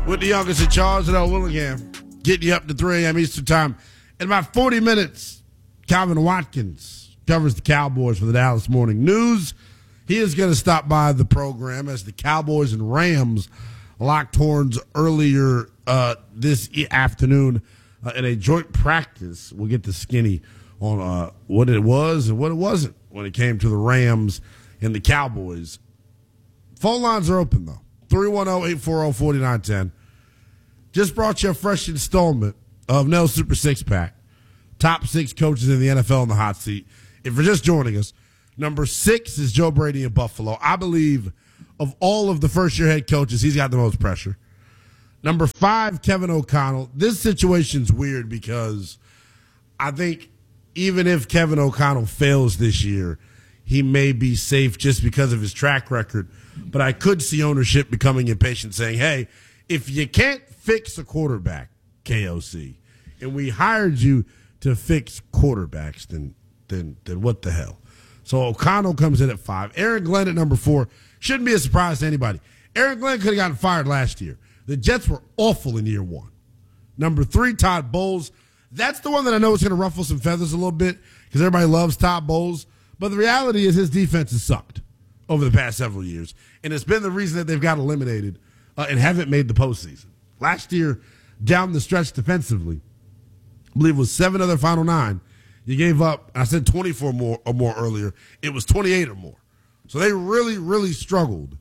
with the youngest in charge, and Willingham, getting you up to 3 a.m. Eastern Time. In about 40 minutes, Calvin Watkins covers the Cowboys for the Dallas Morning News. He is going to stop by the program as the Cowboys and Rams locked horns earlier this afternoon in a joint practice. We'll get the skinny on what it was and what it wasn't when it came to the Rams and the Cowboys. Phone lines are open, though. 310-840-4910. Just brought you a fresh installment of Nell's Super Six Pack. Top 6 coaches in the NFL in the hot seat. If you're just joining us, number 6 is Joe Brady in Buffalo. I believe of all of the first-year head coaches, he's got the most pressure. Number 5, Kevin O'Connell. This situation's weird because I think even if Kevin O'Connell fails this year, he may be safe just because of his track record. But I could see ownership becoming impatient, saying, hey, if you can't fix a quarterback, KOC, and we hired you to fix quarterbacks, then what the hell? So O'Connell comes in at 5. Aaron Glenn at number 4. Shouldn't be a surprise to anybody. Aaron Glenn could have gotten fired last year. The Jets were awful in year 1. Number 3, Todd Bowles. That's the one that I know is going to ruffle some feathers a little bit because everybody loves Todd Bowles. But the reality is his defense has sucked over the past several years, and it's been the reason that they've got eliminated and haven't made the postseason. Last year, down the stretch defensively, I believe it was 7 of their final 9. You gave up, I said 24 or more earlier. It was 28 or more. So they really, really struggled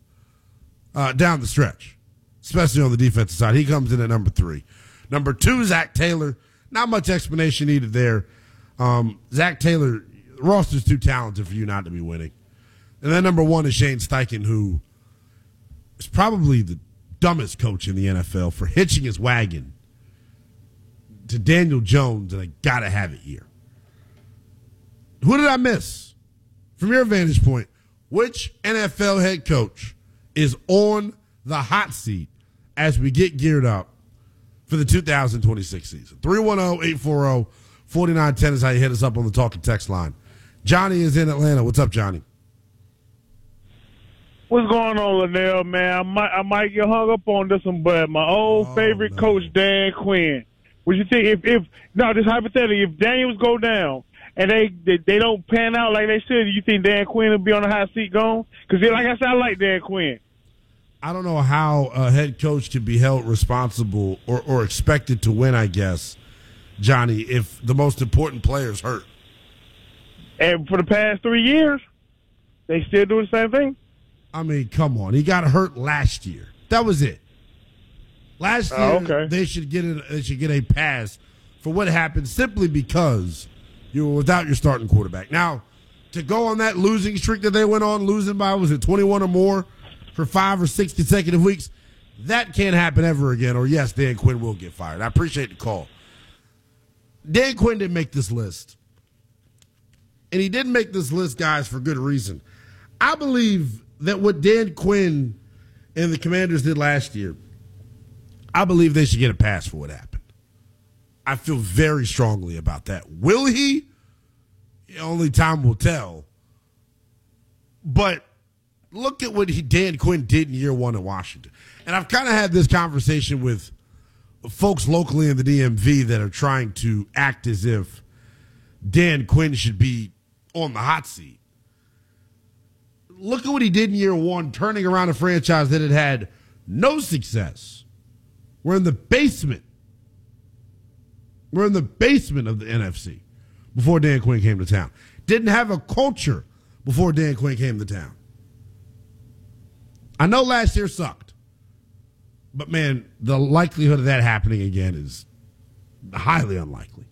down the stretch, especially on the defensive side. He comes in at number 3. Number 2, Zach Taylor. Not much explanation needed there. Zach Taylor, the roster's too talented for you not to be winning. And then number 1 is Shane Steichen, who is probably the dumbest coach in the NFL for hitching his wagon to Daniel Jones and a gotta-have-it year. Who did I miss? From your vantage point, which NFL head coach is on the hot seat as we get geared up for the 2026 season? 310-840-4910 is how you hit us up on the talk and text line. Johnny is in Atlanta. What's up, Johnny? What's going on, Linnell, man? I might get hung up on this one, but my old favorite coach, Dan Quinn. Would you think if just hypothetically, if Daniels go down and they don't pan out like they should, do you think Dan Quinn will be on the hot seat gone? Because like I said, I like Dan Quinn. I don't know how a head coach can be held responsible or expected to win, I guess, Johnny, if the most important player's hurt. And for the past 3 years, they still do the same thing? I mean, come on. He got hurt last year. That was it. Last year, okay. They should get a pass for what happened simply because you were without your starting quarterback. Now, to go on that losing streak that they went on, losing by, was it 21 or more for 5 or 6 consecutive weeks, that can't happen ever again, or yes, Dan Quinn will get fired. I appreciate the call. Dan Quinn didn't make this list. And he didn't make this list, guys, for good reason. I believe that what Dan Quinn and the Commanders did last year, I believe they should get a pass for what happened. I feel very strongly about that. Will he? Only time will tell. But look at what Dan Quinn did in year 1 in Washington. And I've kind of had this conversation with folks locally in the DMV that are trying to act as if Dan Quinn should be on the hot seat. Look at what he did in year 1, turning around a franchise that had no success. We're in the basement. We're in the basement of the NFC before Dan Quinn came to town. Didn't have a culture before Dan Quinn came to town. I know last year sucked. But, man, the likelihood of that happening again is highly unlikely.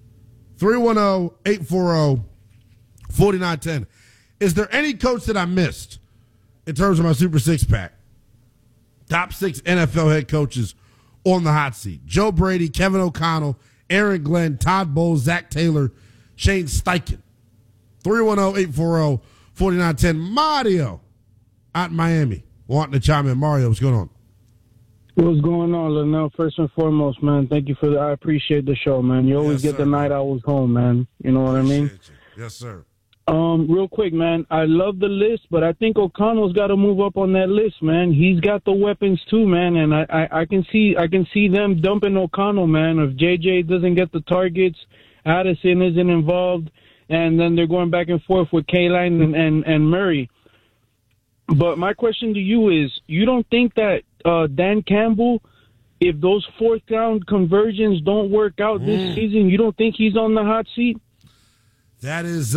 310-840-4910. Is there any coach that I missed in terms of my Super Six Pack? Top 6 NFL head coaches on the hot seat. Joe Brady, Kevin O'Connell, Aaron Glenn, Todd Bowles, Zach Taylor, Shane Steichen. 310-840-4910. Mario out in Miami wanting to chime in. Mario, what's going on? What's going on, Linnell? First and foremost, man, thank you for I appreciate the show, man. You always get the night I was home, man. You know what I mean? You. Yes, sir. Real quick, man. I love the list, but I think O'Connell's got to move up on that list, man. He's got the weapons too, man, and I can see them dumping O'Connell, man. If JJ doesn't get the targets, Addison isn't involved, and then they're going back and forth with K-Line and Murray. But my question to you is, you don't think that Dan Campbell, if those fourth down conversions don't work out this season, you don't think he's on the hot seat? That is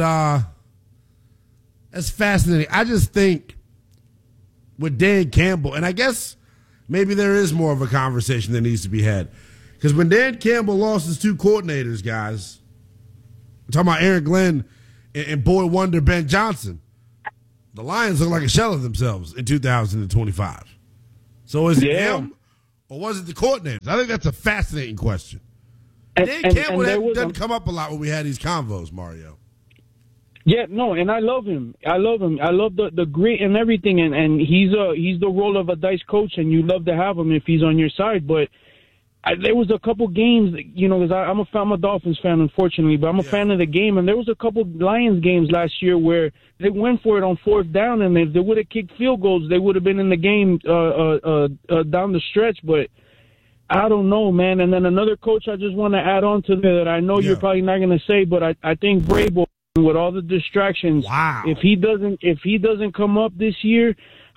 that's fascinating. I just think with Dan Campbell, and I guess maybe there is more of a conversation that needs to be had. Because when Dan Campbell lost his two coordinators, guys, I'm talking about Aaron Glenn and boy wonder Ben Johnson, the Lions look like a shell of themselves in 2025. So is it him or was it the coordinators? I think that's a fascinating question. Dan Campbell doesn't come up a lot when we had these convos, Mario. Yeah, no, and I love him. I love the grit and everything, and he's the role of a dice coach, and you love to have him if he's on your side. But there was a couple games, you know, because I'm a Dolphins fan, unfortunately, but I'm a fan of the game, and there was a couple Lions games last year where they went for it on fourth down, and if they would have kicked field goals, they would have been in the game down the stretch. But I don't know, man. And then another coach I just want to add on to that I know you're probably not going to say, but I think Vrabel, with all the distractions, if he doesn't come up this year,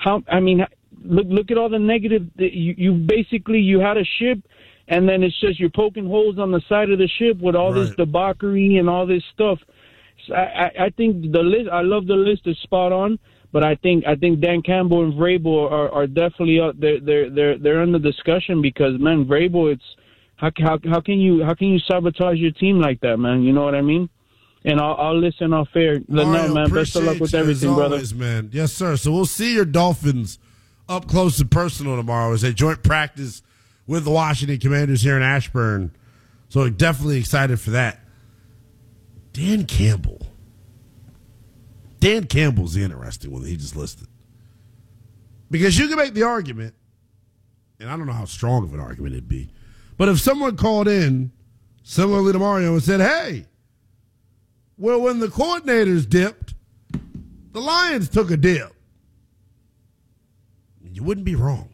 look at all the negative. You had a ship, and then it's just you're poking holes on the side of the ship with all this debauchery and all this stuff. So I think the list. I love the list is spot on, but I think Dan Campbell and Vrabel are definitely up. They're in the discussion because, man, Vrabel, it's how can you sabotage your team like that, man? You know what I mean? And I'll listen off air. Mario, man, best of luck with everything, always, brother. Man. Yes, sir. So we'll see your Dolphins up close and personal tomorrow as they joint practice with the Washington Commanders here in Ashburn. So definitely excited for that. Dan Campbell's the interesting one that he just listed. Because you can make the argument, and I don't know how strong of an argument it'd be, but if someone called in, similarly to Mario, and said, hey, well, when the coordinators dipped, the Lions took a dip. You wouldn't be wrong.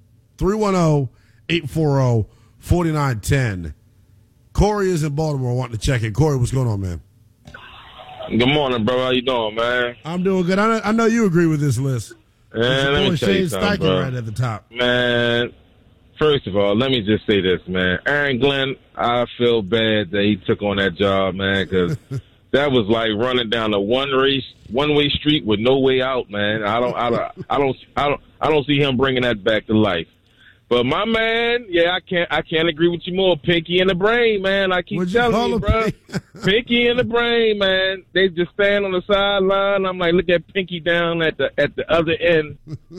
310-840-4910. Corey is in Baltimore wanting to check in. Corey, what's going on, man? Good morning, bro. How you doing, man? I'm doing good. I know you agree with this list. Man, let me tell you something, bro. Right at the top. Man, first of all, let me just say this, man. Aaron Glenn, I feel bad that he took on that job, man, because that was like running down a one-way street with no way out, man. I don't see him bringing that back to life. But my man, I can't agree with you more. Pinky in the brain, man. I keep telling you, bro. Pinky in the brain, man. They just stand on the sideline. I'm like, look at Pinky down at the other end.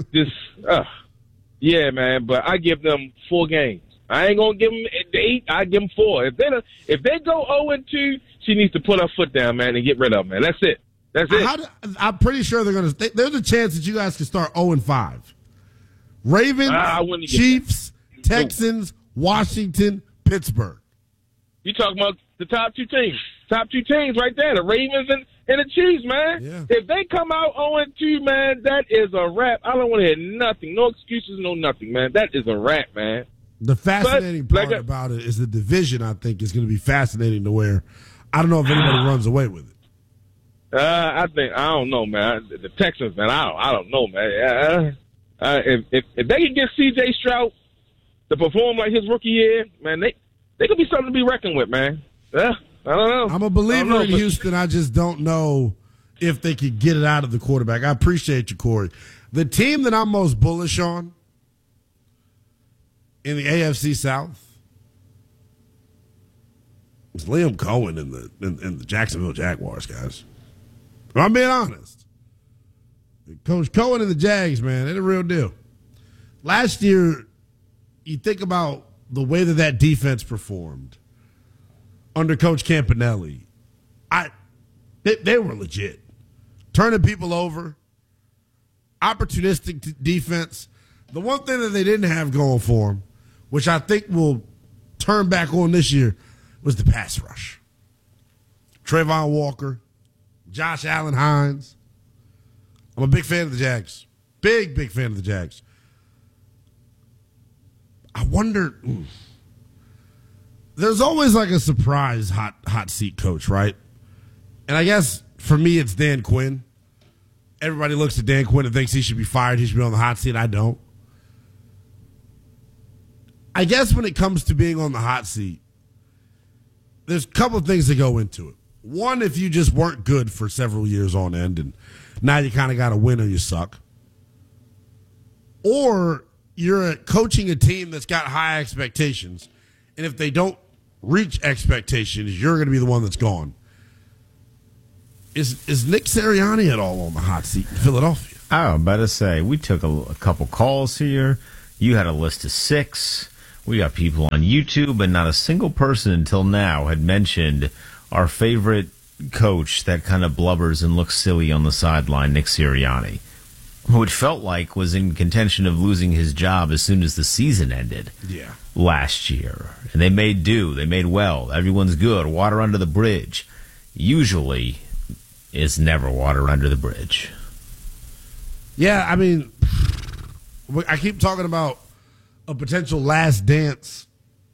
Yeah, man. But I give them 4 games. I ain't gonna give them 8. I give them 4. If they go 0-2, she needs to put her foot down, man, and get rid of them, man. That's it. I'm pretty sure they're gonna. There's a chance that you guys can start 0-5. Ravens, Chiefs, Texans, Washington, Pittsburgh. You talking about the top 2 teams. Top 2 teams right there, the Ravens and the Chiefs, man. Yeah. If they come out 0-2, man, that is a wrap. I don't want to hear nothing. No excuses, no nothing, man. That is a wrap, man. The fascinating part about it is the division, I think, is going to be fascinating to where I don't know if anybody runs away with it. I don't know, man. The Texans, man, I don't know, man. If they can get C.J. Stroud to perform like his rookie year, man, they could be something to be reckoned with, man. I don't know. I'm a believer in Houston. I just don't know if they could get it out of the quarterback. I appreciate you, Corey. The team that I'm most bullish on in the AFC South is Liam Cohen in the Jacksonville Jaguars, guys. I'm being honest. Coach Cohen and the Jags, man, they're the real deal. Last year, you think about the way that defense performed under Coach Campanelli. They were legit. Turning people over, opportunistic defense. The one thing that they didn't have going for them, which I think will turn back on this year, was the pass rush. Trayvon Walker, Josh Allen Hines. I'm a big fan of the Jags. Big fan of the Jags. I wonder, there's always like a surprise hot seat coach, right? And I guess for me, it's Dan Quinn. Everybody looks at Dan Quinn and thinks he should be fired. He should be on the hot seat. I don't. I guess when it comes to being on the hot seat, there's a couple of things that go into it. One, if you just weren't good for several years on end and now you kind of got to win or you suck. Or you're coaching a team that's got high expectations, and if they don't reach expectations, you're going to be the one that's gone. Is Nick Sirianni at all on the hot seat in Philadelphia? I was about to say, we took a couple calls here. You had a list of 6. We got people on YouTube, and not a single person until now had mentioned our favorite coach that kind of blubbers and looks silly on the sideline, Nick Sirianni, who it felt like was in contention of losing his job as soon as the season ended last year. And they made do. They made well. Everyone's good. Water under the bridge. Usually, it's never water under the bridge. Yeah, I mean, I keep talking about a potential last dance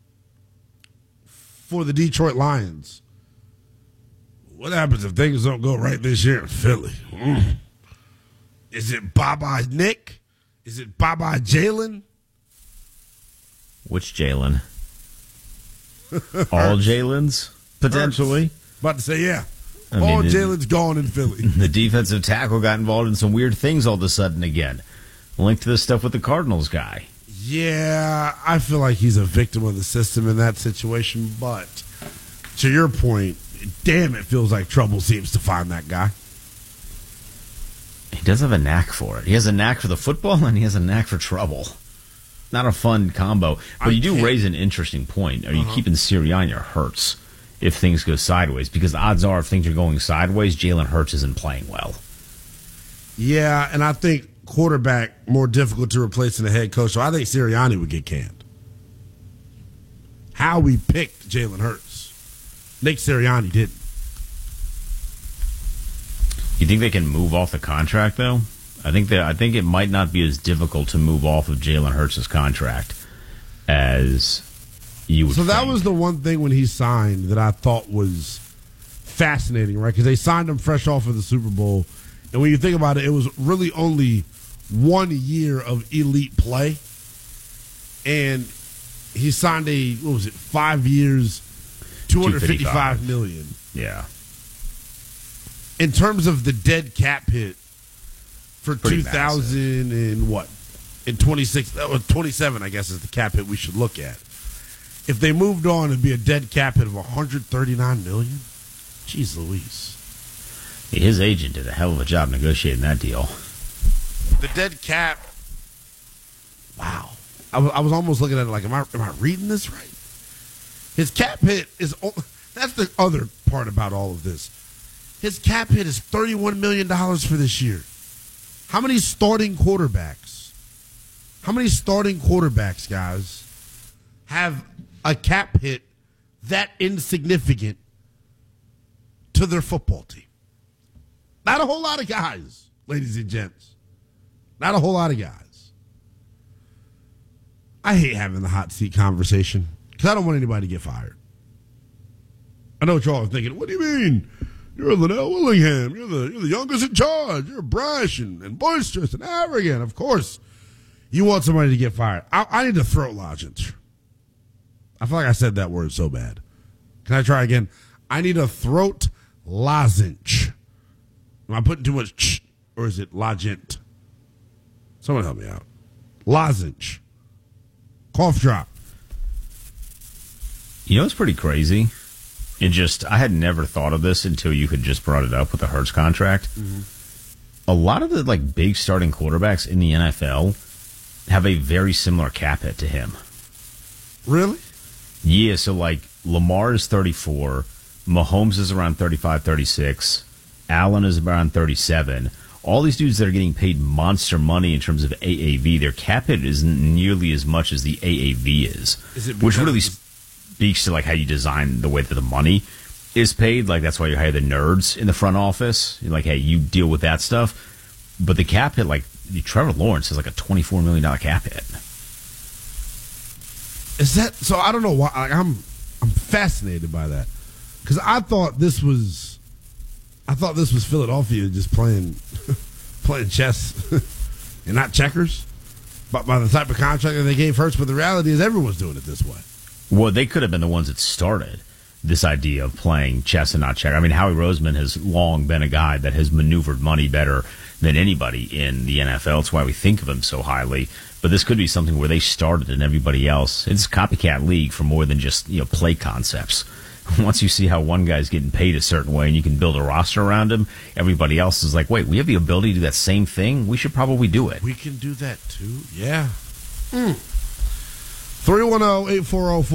for the Detroit Lions. What happens if things don't go right this year in Philly? Is it Bye-Bye Nick? Is it Bye-Bye Jalen? Which Jalen? All Jalen's, potentially? About to say, yeah. I All mean, Jalen's gone in Philly. The defensive tackle got involved in some weird things all of a sudden again. Linked to the stuff with the Cardinals guy. Yeah, I feel like he's a victim of the system in that situation. But to your point, damn, it feels like trouble seems to find that guy. He does have a knack for it. He has a knack for the football, and he has a knack for trouble. Not a fun combo. But you do raise an interesting point. Are you keeping Sirianni or Hurts if things go sideways? Because the odds are if things are going sideways, Jalen Hurts isn't playing well. Yeah, and I think quarterback more difficult to replace than a head coach. So I think Sirianni would get canned. How we picked Jalen Hurts. Nick Sirianni didn't. You think they can move off the contract, though? I think it might not be as difficult to move off of Jalen Hurts' contract as you would So that think. was the one thing when he signed that I thought was fascinating, right? Because they signed him fresh off of the Super Bowl. And when you think about it, it was really only 1 year of elite play. And he signed 5 years, $255 million. Yeah. In terms of the dead cap hit for Pretty 2000 and what? In 27, I guess, is the cap hit we should look at. If they moved on, it'd be a dead cap hit of $139 million. Jeez Louise. His agent did a hell of a job negotiating that deal. The dead cap. Wow. I was almost looking at it like, am I reading this right? His cap hit is. That's the other part about all of this. His cap hit is $31 million for this year. How many starting quarterbacks? Guys, have a cap hit that insignificant to their football team? Not a whole lot of guys, ladies and gents. Not a whole lot of guys. I hate having the hot seat conversation because I don't want anybody to get fired. I know what y'all are thinking. What do you mean? You're Linnell Willingham. You're the youngest in charge. You're brash and boisterous and arrogant. Of course, you want somebody to get fired. I need a throat lozenge. I feel like I said that word so bad. Can I try again? I need a throat lozenge. Am I putting too much ch, or is it logent? Someone help me out. Lozenge. Cough drop. You know what's pretty crazy? I had never thought of this until you had just brought it up with the Hurts contract. Mm-hmm. A lot of the big starting quarterbacks in the NFL have a very similar cap hit to him. Really? Yeah, so Lamar is 34, Mahomes is around 35, 36, Allen is around 37. All these dudes that are getting paid monster money in terms of AAV, their cap hit isn't nearly as much as the AAV is, which really speaks to how you design the way that the money is paid. Like, that's why you hire the nerds in the front office. You're like, hey, you deal with that stuff. But the cap hit, like, Trevor Lawrence has like a $24 million cap hit. Is that so? I don't know why. Like, I'm fascinated by that because I thought this was Philadelphia just playing chess and not checkers. But by the type of contract that they gave Hurts, but the reality is everyone's doing it this way. Well, they could have been the ones that started this idea of playing chess and not checker. I mean, Howie Roseman has long been a guy that has maneuvered money better than anybody in the NFL. That's why we think of him so highly. But this could be something where they started and everybody else. It's a copycat league for more than just, play concepts. Once you see how one guy's getting paid a certain way and you can build a roster around him, everybody else is like, wait, we have the ability to do that same thing? We should probably do it. We can do that too? Yeah. 310-840